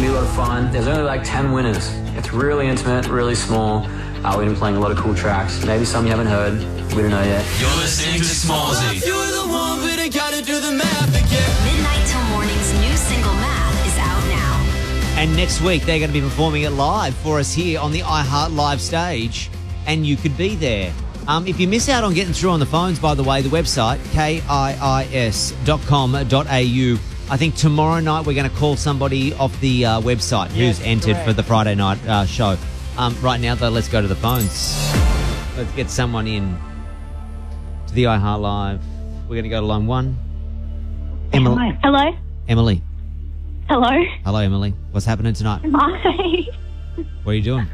be a lot of fun. There's only like 10 winners. It's really intimate, really small. We're going to be playing a lot of cool tracks. Maybe some you haven't heard. We don't know yet. You're listening to Smallzy. You're the one, but I gotta do the math again. Midnight Till Morning's new single Math is out now. And next week, they're going to be performing it live for us here on the iHeart Live stage, and you could be there. If you miss out on getting through on the phones, by the way, the website, kiis.com.au. I think tomorrow night we're going to call somebody off the website who's entered for the Friday night show. Right now, though, let's go to the phones. Let's get someone in to the iHeart Live. We're going to go to line one. Emily. Hello? Emily. Hello? Hello, Emily. What's happening tonight? Hi. What are you doing?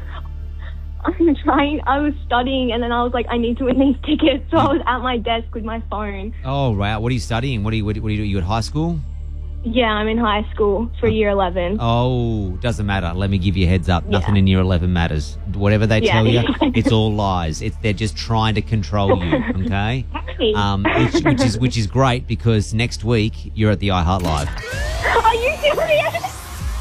I was studying and then I was like, I need to win these tickets. So I was at my desk with my phone. Oh, wow. What are you studying? What do you do? You at high school? Yeah, I'm in high school for year 11. Oh, doesn't matter. Let me give you a heads up. Nothing in year 11 matters. Whatever they tell you, it's all lies. They're just trying to control you, okay? Which is great because next week you're at the iHeart Live. Are you serious?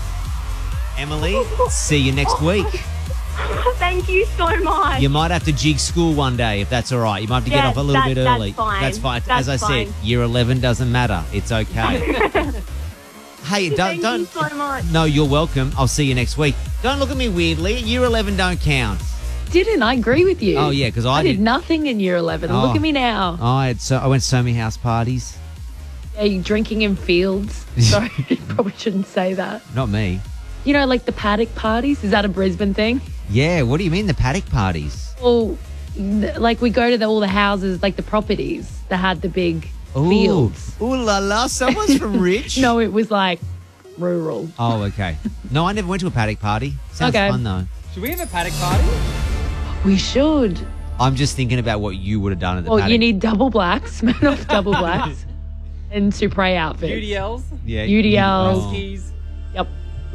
Emily, see you next week. Thank you so much. You might have to jig school one day if that's all right. You might have to get off a little bit early. That's fine. As I said, year 11 doesn't matter. It's okay. Hey, Thank you so much. No, you're welcome. I'll see you next week. Don't look at me weirdly. Year 11 don't count. Didn't I agree with you? Oh, yeah, because I did nothing in year 11. Oh. Look at me now. I went to so many house parties. Are you drinking in fields? Sorry, probably shouldn't say that. Not me. You know, like the paddock parties? Is that a Brisbane thing? Yeah, what do you mean the paddock parties? Well, like we go to all the houses, like the properties that had the big fields. Ooh la la, someone's from Rich. No, it was like rural. Oh, okay. No, I never went to a paddock party. Sounds fun though. Should we have a paddock party? We should. I'm just thinking about what you would have done at the Well, paddock. you need double blacks, men off double blacks, and supre outfits. UDLs? Yeah. UDLs. Keys. Yep.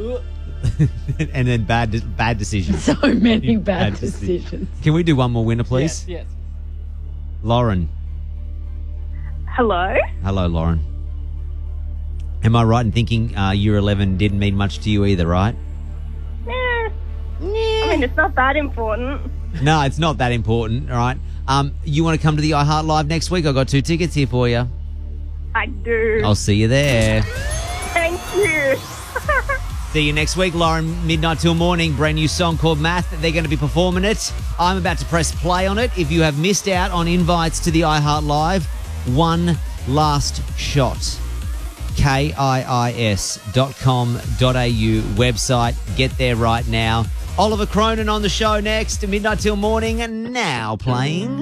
And then bad decisions. So many bad decisions. Can we do one more winner, please? Yes. Lauren. Hello? Hello, Lauren. Am I right in thinking year 11 didn't mean much to you either, right? I mean, it's not that important. No, it's not that important, all right? You want to come to the iHeart Live next week? I've got 2 tickets here for you. I do. I'll see you there. Thank you. See you next week, Lauren. Midnight Till Morning. Brand new song called Math. They're going to be performing it. I'm about to press play on it. If you have missed out on invites to the iHeart Live, one last shot. kiis.com.au website. Get there right now. Oliver Cronin on the show next. Midnight Till Morning. And now playing...